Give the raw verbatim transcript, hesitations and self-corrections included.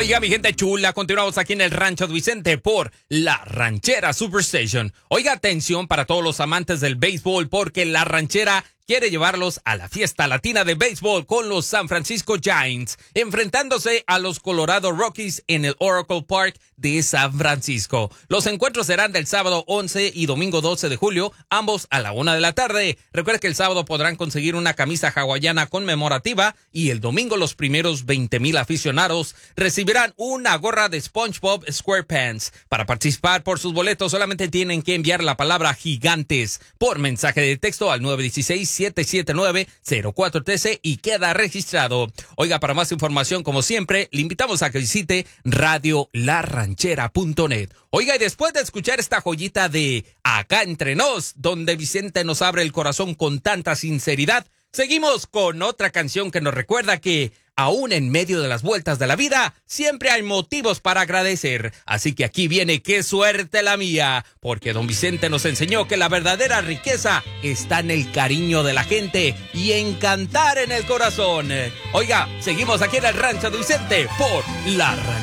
Oiga, mi gente chula, continuamos aquí en el Rancho de Vicente por La Ranchera Superstation. Oiga, atención para todos los amantes del béisbol, porque La Ranchera quiere llevarlos a la fiesta latina de béisbol con los San Francisco Giants, enfrentándose a los Colorado Rockies en el Oracle Park de San Francisco. Los encuentros serán del sábado once y domingo doce de julio, ambos a la una de la tarde. Recuerda que el sábado podrán conseguir una camisa hawaiana conmemorativa y el domingo los primeros veinte mil aficionados recibirán una gorra de SpongeBob SquarePants. Para participar por sus boletos solamente tienen que enviar la palabra gigantes por mensaje de texto al nueve uno seis, siete siete nueve, cero cuatro uno tres y queda registrado. Oiga, para más información, como siempre, le invitamos a que visite radio la ranchera punto net. Oiga, y después de escuchar esta joyita de Acá Entre Nos, donde Vicente nos abre el corazón con tanta sinceridad, seguimos con otra canción que nos recuerda que aún en medio de las vueltas de la vida, siempre hay motivos para agradecer. Así que aquí viene Qué suerte la mía, porque don Vicente nos enseñó que la verdadera riqueza está en el cariño de la gente y en cantar en el corazón. Oiga, seguimos aquí en el Rancho de Vicente por La Ranchera.